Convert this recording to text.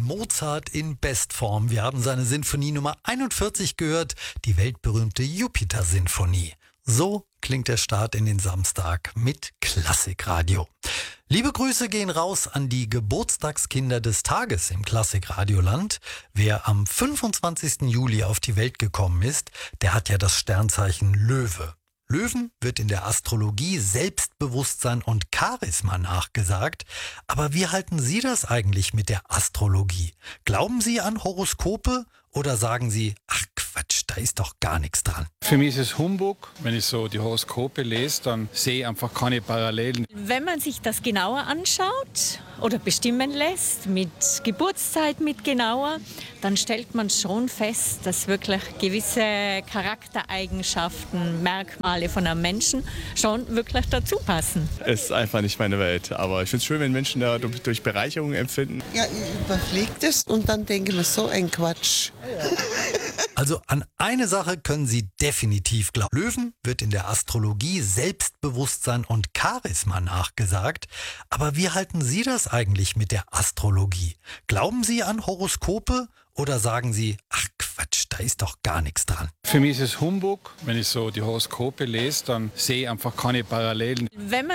Mozart in Bestform. Wir haben seine Sinfonie Nummer 41 gehört, die weltberühmte Jupiter-Sinfonie. So klingt der Start in den Samstag mit Klassikradio. Liebe Grüße gehen raus an die Geburtstagskinder des Tages im Klassikradioland. Wer am 25. Juli auf die Welt gekommen ist, der hat ja das Sternzeichen Löwe. Löwen wird in der Astrologie Selbstbewusstsein und Charisma nachgesagt. Aber wie halten Sie das eigentlich mit der Astrologie? Glauben Sie an Horoskope oder sagen Sie, ach Quatsch, da ist doch gar nichts dran? Für mich ist es Humbug. Wenn ich so die Horoskope lese, dann sehe ich einfach keine Parallelen. Wenn man sich das genauer anschaut oder bestimmen lässt, mit Geburtszeit mit genauer, dann stellt man schon fest, dass wirklich gewisse Charaktereigenschaften, Merkmale von einem Menschen schon wirklich dazu passen. Es ist einfach nicht meine Welt, aber ich finde es schön, wenn Menschen da durch Bereicherung empfinden. Ja, ich überfliege das und dann denke ich mir, so ein Quatsch. Also an eine Sache können Sie definitiv glauben. Löwen wird in der Astrologie Selbstbewusstsein und Charisma nachgesagt. Aber wie halten Sie das eigentlich mit der Astrologie? Glauben Sie an Horoskope oder sagen Sie, ach Quatsch, da ist doch gar nichts dran? Für mich ist es Humbug. Wenn ich so die Horoskope lese, dann sehe ich einfach keine Parallelen. Wenn man